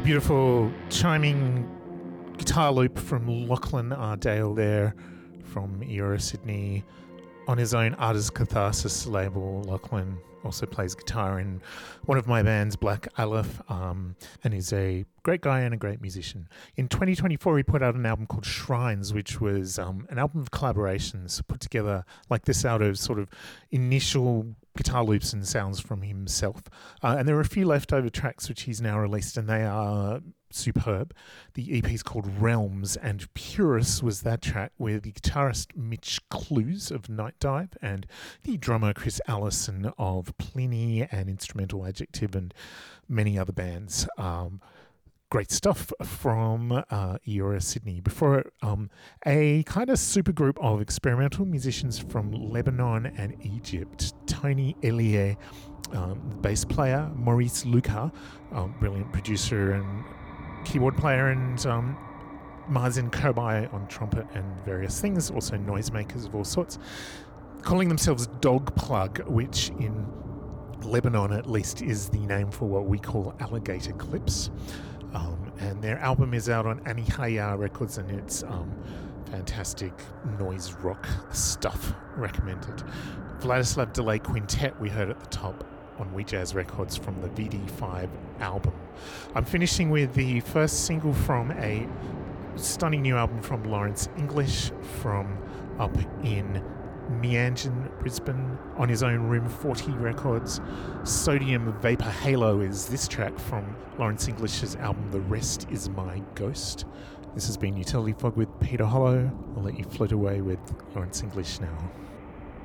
Beautiful chiming guitar loop from Lachlan Ardale there from Eora Sydney. On his own Artist Catharsis label, Lachlan also plays guitar in one of my bands, Black Aleph, and is a great guy and a great musician. In 2024, he put out an album called Shrines, which was an album of collaborations put together like this out of sort of initial guitar loops and sounds from himself. And there are a few leftover tracks which he's now released, and they are superb. The EP is called Realms, and Purus was that track with the guitarist Mitch Clues of Night Dive and the drummer Chris Allison of Pliny and Instrumental Adjective and many other bands. Great stuff from Eora Sydney. Before a kind of supergroup of experimental musicians from Lebanon and Egypt. Tony Elie, the bass player, Maurice Luca, brilliant producer and keyboard player, and Mazen Kobai on trumpet and various things, also noisemakers of all sorts, calling themselves Dogplug, which in Lebanon at least is the name for what we call alligator clips. And their album is out on Anihaya Records, and it's fantastic noise rock stuff. Recommended. Vladislav Delay Quintet we heard at the top on We Jazz Records from the VD5 album. I'm finishing with the first single from a stunning new album from Lawrence English from up in Meanjin, Brisbane, on his own Room 40 Records. Sodium Vapor Halo is this track from Lawrence English's album The Rest Is My Ghost. This has been Utility Fog with Peter Hollow. I'll let you float away with Lawrence English now.